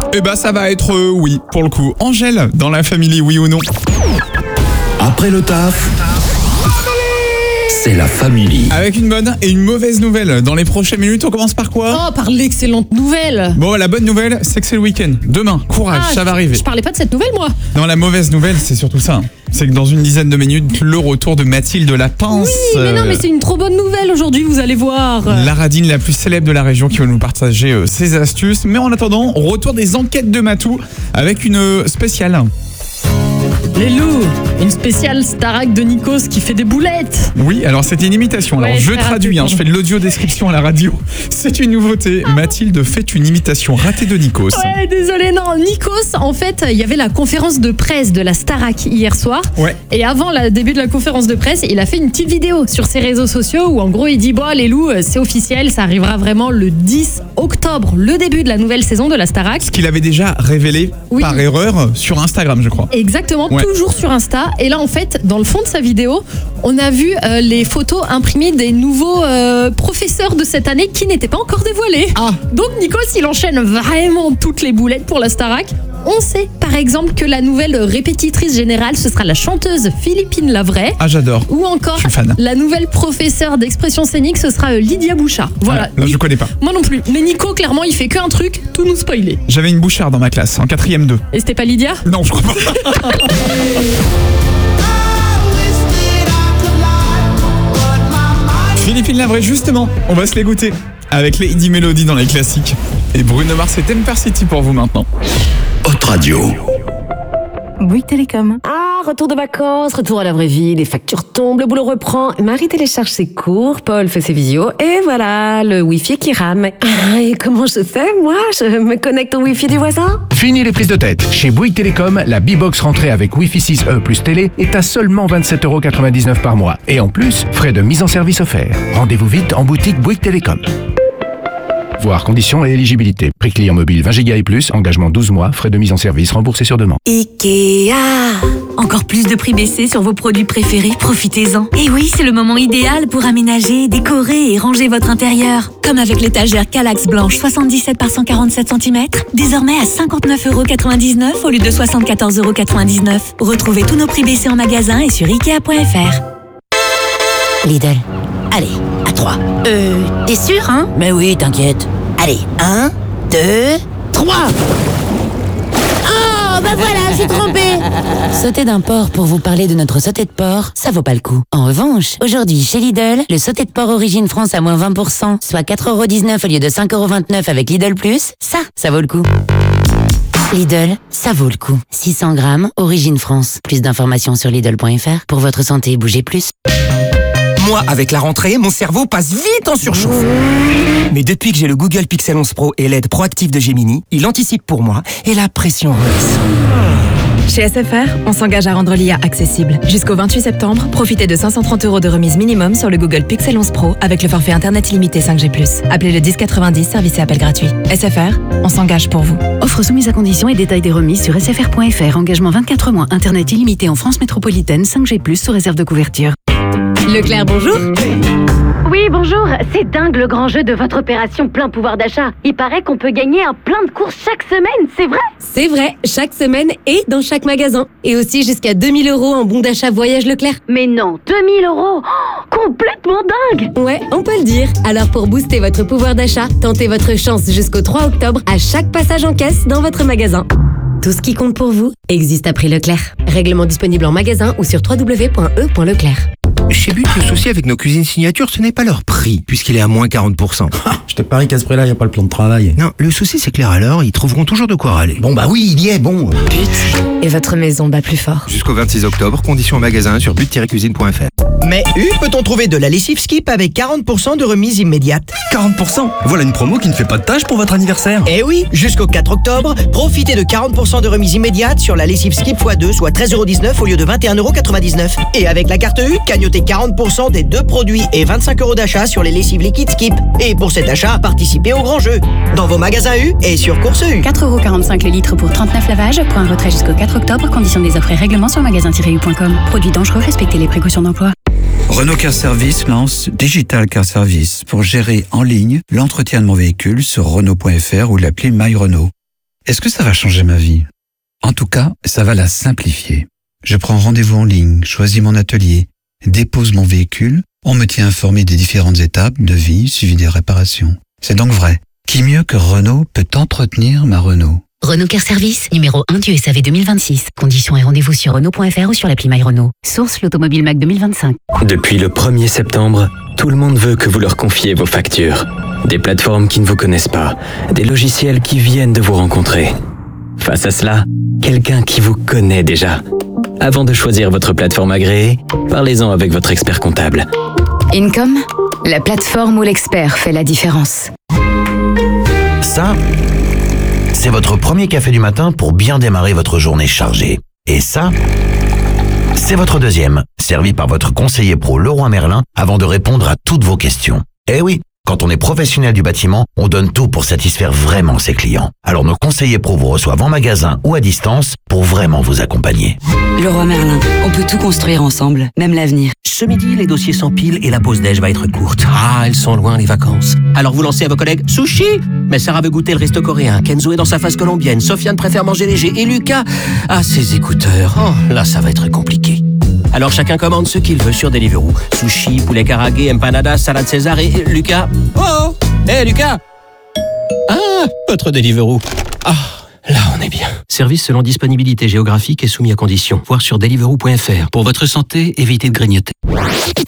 Eh ben ça va être oui, pour le coup. Angèle, dans la famille, oui ou non? Après le taf, c'est la famille. Avec une bonne et une mauvaise nouvelle. Dans les prochaines minutes, on commence par quoi? Oh, par l'excellente nouvelle. Bon, la bonne nouvelle, c'est que c'est le week-end. Demain, courage, ça va arriver. Je parlais pas de cette nouvelle, moi. Non, la mauvaise nouvelle, c'est surtout ça. C'est que dans une dizaine de minutes, le retour de Mathilde Lapince. Oui, mais non, mais c'est une trop bonne nouvelle aujourd'hui, vous allez voir. La radine la plus célèbre de la région qui va nous partager ses astuces. Mais en attendant, retour des enquêtes de Matou avec une spéciale. Les loups, une spéciale Starac de Nikos qui fait des boulettes. Oui, alors c'était une imitation. Alors Ouais, je traduis, je fais de l'audio-description à la radio. C'est une nouveauté. Mathilde fait une imitation ratée de Nikos. Ouais, désolé, non. Nikos, en fait, il y avait la conférence de presse de la Starac hier soir. Ouais. Et avant le début de la conférence de presse, il a fait une petite vidéo sur ses réseaux sociaux où en gros il dit bon, les loups, c'est officiel, ça arrivera vraiment le 10 octobre, le début de la nouvelle saison de la Starac. Ce qu'il avait déjà révélé par erreur sur Instagram, je crois. Exactement, Ouais. toujours sur Insta. Et là, en fait, dans le fond de sa vidéo, on a vu les photos imprimées des nouveaux professeurs de cette année qui n'étaient pas encore dévoilés. Ah. Donc Nikos, il enchaîne vraiment toutes les boulettes pour la Starac. On sait par exemple que la nouvelle répétitrice générale, ce sera la chanteuse Philippine Lavray. Ah, j'adore. Ou encore, Je suis fan. la nouvelle professeure d'expression scénique, ce sera Lydia Bouchard. Voilà. Ah, non, je connais pas. Moi non plus. Mais Nico, clairement, il fait qu'un truc, tout nous spoiler. J'avais une Bouchard dans ma classe, en 4e 2. Et c'était pas Lydia ? Non, je crois pas. Philippine Lavray, justement, on va se les goûter avec Lady Melody dans les classiques. Et Bruno Mars et Temper City pour vous maintenant. Haute radio. Bouygues Télécom. Ah, retour de vacances, retour à la vraie vie, les factures tombent, le boulot reprend, Marie télécharge ses cours, Paul fait ses visios, et voilà, le Wi-Fi qui rame. Ah, et comment je fais, moi? Je me connecte au Wi-Fi du voisin? Fini les prises de tête. Chez Bouygues Télécom, la B-Box rentrée avec Wi-Fi 6E plus télé est à seulement 27,99€ par mois. Et en plus, frais de mise en service offerts. Rendez-vous vite en boutique Bouygues Télécom. Voir conditions et éligibilité. Prix client mobile 20 Go et plus, engagement 12 mois, frais de mise en service remboursés sur demande. Ikea. Encore plus de prix baissés sur vos produits préférés, profitez-en. Et oui, c'est le moment idéal pour aménager, décorer et ranger votre intérieur. Comme avec l'étagère Kallax blanche 77 par 147 cm, désormais à 59,99€ au lieu de 74,99€. Retrouvez tous nos prix baissés en magasin et sur Ikea.fr. Lidl. Allez, à 3. T'es sûr, hein? Mais oui, t'inquiète. Allez, 1, 2, 3. Oh, bah voilà, je suis trompée. Sauter d'un porc pour vous parler de notre sauté de porc, ça vaut pas le coup. En revanche, aujourd'hui, chez Lidl, le sauté de porc Origine France à moins 20%, soit 4,19€ au lieu de 5,29€ avec Lidl+, ça vaut le coup. Lidl, ça vaut le coup. 600 grammes, Origine France. Plus d'informations sur Lidl.fr. Pour votre santé, bougez plus. Moi, avec la rentrée, mon cerveau passe vite en surchauffe. Mais depuis que j'ai le Google Pixel 11 Pro et l'aide proactive de Gemini, il anticipe pour moi et la pression redescend. Chez SFR, on s'engage à rendre l'IA accessible. Jusqu'au 28 septembre, profitez de 530€ de remise minimum sur le Google Pixel 11 Pro avec le forfait Internet illimité 5G+. Appelez le 1090, service et appel gratuit. SFR, on s'engage pour vous. Offre soumise à conditions et détails des remises sur sfr.fr. Engagement 24 mois. Internet illimité en France métropolitaine 5G+, sous réserve de couverture. Leclerc, bonjour. Oui, bonjour. C'est dingue le grand jeu de votre opération plein pouvoir d'achat. Il paraît qu'on peut gagner un plein de courses chaque semaine, c'est vrai? C'est vrai, chaque semaine et dans chaque magasin. Et aussi jusqu'à 2000€ en bon d'achat voyage Leclerc. Mais non, 2000€! Oh, complètement dingue! Ouais, on peut le dire. Alors pour booster votre pouvoir d'achat, tentez votre chance jusqu'au 3 octobre à chaque passage en caisse dans votre magasin. Tout ce qui compte pour vous existe à prix Leclerc. Règlement disponible en magasin ou sur www.e.leclerc. Chez But, le souci avec nos cuisines signatures, ce n'est pas leur prix, puisqu'il est à moins 40%. Je te parie qu'à ce prix-là, il n'y a pas le plan de travail. Non, le souci, c'est que les râleurs, ils trouveront toujours de quoi râler. Bon, bah oui, il y est, bon. Et votre maison bat plus fort. Jusqu'au 26 octobre, conditions en magasin sur but-cuisine.fr. Mais peut-on trouver de la lessive Skip avec 40% de remise immédiate? 40%? Voilà une promo qui ne fait pas de tâche pour votre anniversaire. Eh oui, jusqu'au 4 octobre, profitez de 40% de remise immédiate sur la lessive Skip x2, soit 13,19€ au lieu de 21,99€. Et avec la carte U, cagnotez 40% des 2 produits et 25€ d'achat sur les lessives liquides Skip. Et pour cet achat, participez au grand jeu. Dans vos magasins U et sur Course U. 4,45€ le litre pour 39 lavages. Point retrait jusqu'au 4 octobre. Conditions des offres et règlements sur magasin-u.com. Produits dangereux, respectez les précautions d'emploi. Renault Car Service lance Digital Car Service pour gérer en ligne l'entretien de mon véhicule sur Renault.fr ou l'appli My Renault. Est-ce que ça va changer ma vie? En tout cas, ça va la simplifier. Je prends rendez-vous en ligne, choisis mon atelier, dépose mon véhicule, on me tient informé des différentes étapes de vie suivies des réparations. C'est donc vrai. Qui mieux que Renault peut entretenir ma Renault? Renault Car Service, numéro 1 du SAV 2026. Conditions et rendez-vous sur Renault.fr ou sur l'appli MyRenault. Source l'Automobile Mac 2025. Depuis le 1er septembre, tout le monde veut que vous leur confiez vos factures. Des plateformes qui ne vous connaissent pas, des logiciels qui viennent de vous rencontrer. Face à cela, quelqu'un qui vous connaît déjà. Avant de choisir votre plateforme agréée, parlez-en avec votre expert comptable. Income, la plateforme où l'expert fait la différence. Ça, c'est votre premier café du matin pour bien démarrer votre journée chargée. Et ça, c'est votre deuxième, servi par votre conseiller pro Leroy Merlin avant de répondre à toutes vos questions. Eh oui, quand on est professionnel du bâtiment, on donne tout pour satisfaire vraiment ses clients. Alors nos conseillers pro vous reçoivent en magasin ou à distance pour vraiment vous accompagner. Leroy Merlin, on peut tout construire ensemble, même l'avenir. Ce midi, les dossiers s'empilent et la pause déj va être courte. Ah, elles sont loin les vacances. Alors vous lancez à vos collègues sushi. Mais Sarah veut goûter le resto coréen, Kenzo est dans sa phase colombienne, Sofiane préfère manger léger et Lucas a ses écouteurs. Oh, là ça va être compliqué. Alors chacun commande ce qu'il veut sur Deliveroo. Sushi, poulet karagué, empanadas, salade César et Lucas. Oh, hé Lucas. Ah, votre Deliveroo. Ah, là on est bien. Service selon disponibilité géographique et soumis à conditions. Voir sur deliveroo.fr. Pour votre santé, évitez de grignoter.